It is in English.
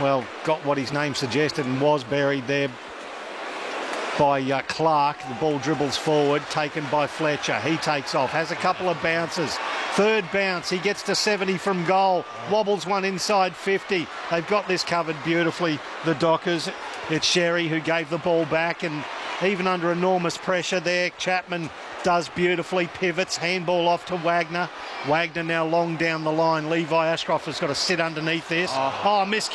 well, got what his name suggested and was buried there by Clark. The ball dribbles forward, taken by Fletcher. He takes off, has a couple of bounces. Third bounce, he gets to 70 from goal. Wobbles one inside 50. They've got this covered beautifully, the Dockers. It's Sherry who gave the ball back, and even under enormous pressure there, Chapman does beautifully, pivots, handball off to Wagner. Wagner now long down the line. Levi Ashcroft has got to sit underneath this. Oh,